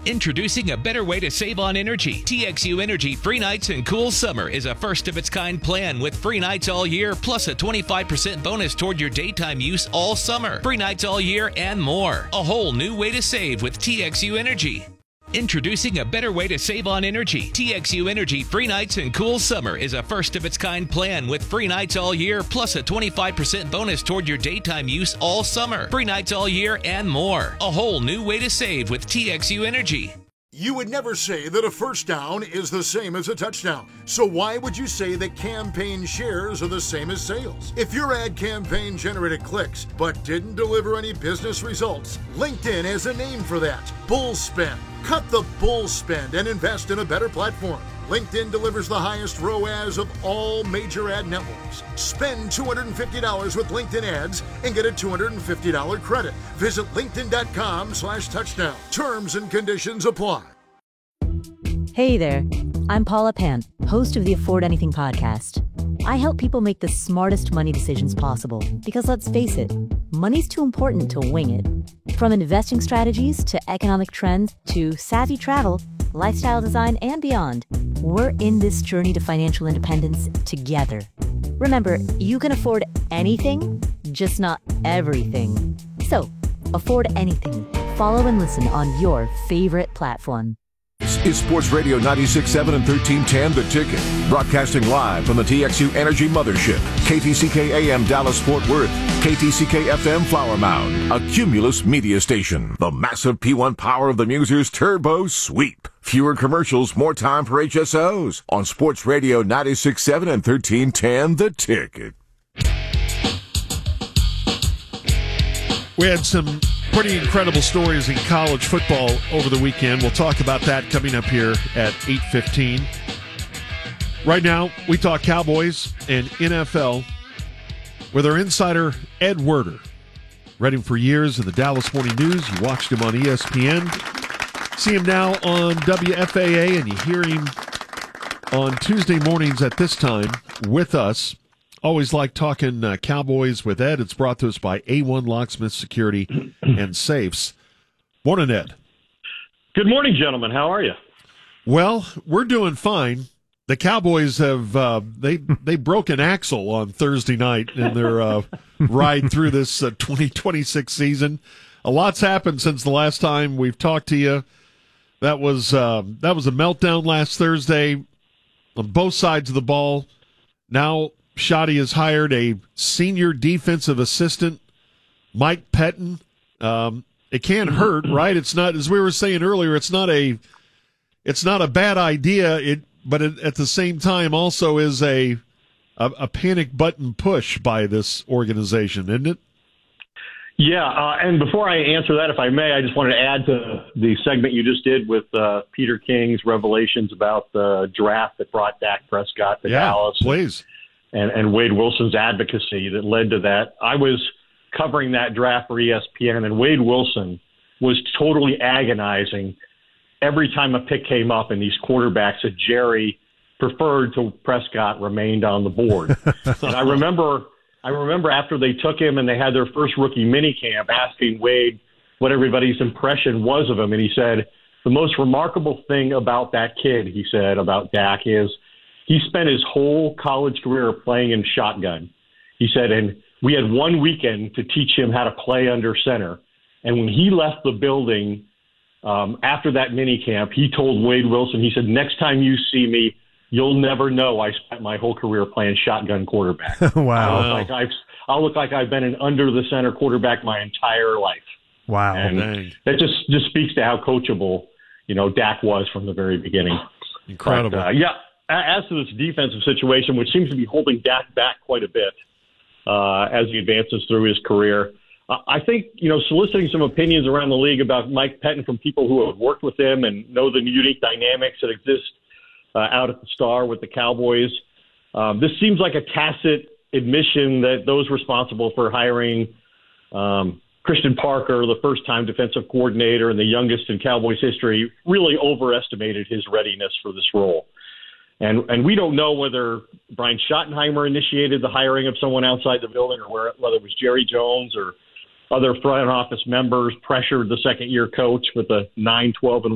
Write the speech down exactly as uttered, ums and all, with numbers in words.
Introducing a better way to save on energy. T X U Energy Free Nights and Cool Summer is a first-of-its-kind plan with free nights all year, plus a twenty-five percent bonus toward your daytime use all summer. Free nights all year and more. A whole new way to save with T X U Energy. Introducing a better way to save on energy. T X U Energy Free Nights and Cool Summer is a first-of-its-kind plan with free nights all year, plus a twenty-five percent bonus toward your daytime use all summer. Free nights all year and more. A whole new way to save with T X U Energy. You would never say that a first down is the same as a touchdown. So why would you say that campaign shares are the same as sales? If your ad campaign generated clicks but didn't deliver any business results, LinkedIn has a name for that: bull spend. Cut the bull spend and invest in a better platform. LinkedIn delivers the highest R O A S of all major ad networks. Spend two hundred fifty dollars with LinkedIn ads and get a two hundred fifty dollars credit. Visit linkedin.com slash touchdown. Terms and conditions apply. Hey there, I'm Paula Pant, host of the Afford Anything podcast. I help people make the smartest money decisions possible because, let's face it, money's too important to wing it. From investing strategies to economic trends to savvy travel, lifestyle design, and beyond, we're in this journey to financial independence together. Remember, you can afford anything, just not everything. So, afford anything. Follow and listen on your favorite platform. This is Sports Radio ninety-six point seven and thirteen ten The Ticket. Broadcasting live from the T X U Energy Mothership. K T C K A M Dallas Fort Worth. K T C K F M Flower Mound. A Cumulus media station. The massive P one power of the Musers Turbo Sweep. Fewer commercials, more time for H S Os. On Sports Radio ninety-six point seven and thirteen ten The Ticket. We had some pretty incredible stories in college football over the weekend. We'll talk about that coming up here at eight fifteen. Right now, we talk Cowboys and N F L with our insider, Ed Werder. Read him for years in the Dallas Morning News. You watched him on E S P N. See him now on W F A A, and you hear him on Tuesday mornings at this time with us. Always like talking uh, Cowboys with Ed. It's brought to us by A one Locksmith Security and Safes. Morning, Ed. Good morning, gentlemen. How are you? Well, we're doing fine. The Cowboys have uh, they they broke an axle on Thursday night in their uh, ride through this uh, twenty twenty-six season. A lot's happened since the last time we've talked to you. That was uh, that was a meltdown last Thursday on both sides of the ball. Now Shoddy has hired a senior defensive assistant, Mike Pettin. Um, it can't hurt, right? It's not, as we were saying earlier, it's not a, it's not a bad idea. It, but it, at the same time, also is a, a, a panic button push by this organization, isn't it? Yeah, uh, and before I answer that, if I may, I just wanted to add to the segment you just did with uh, Peter King's revelations about the draft that brought Dak Prescott to yeah, Dallas. Please. And, and Wade Wilson's advocacy that led to that. I was covering that draft for E S P N, and Wade Wilson was totally agonizing every time a pick came up, and these quarterbacks that Jerry preferred to Prescott remained on the board. And I remember I remember after they took him and they had their first rookie minicamp, asking Wade what everybody's impression was of him, and he said, the most remarkable thing about that kid, he said, about Dak is he spent his whole college career playing in shotgun. He said, and we had one weekend to teach him how to play under center. And when he left the building um, after that mini camp, he told Wade Wilson, he said, next time you see me, you'll never know I spent my whole career playing shotgun quarterback. Wow. I'll look, like I've, I'll look like I've been an under the center quarterback my entire life. Wow. And Dang. that just, just speaks to how coachable, you know, Dak was from the very beginning. Incredible. But, uh, yeah. As to this defensive situation, which seems to be holding Dak back quite a bit uh, as he advances through his career, uh, I think, you know, soliciting some opinions around the league about Mike Pettin from people who have worked with him and know the unique dynamics that exist uh, out at the Star with the Cowboys, um, this seems like a tacit admission that those responsible for hiring um, Christian Parker, the first-time defensive coordinator and the youngest in Cowboys history, really overestimated his readiness for this role. And and we don't know whether Brian Schottenheimer initiated the hiring of someone outside the building or where, whether it was Jerry Jones or other front office members pressured the second-year coach with a nine twelve and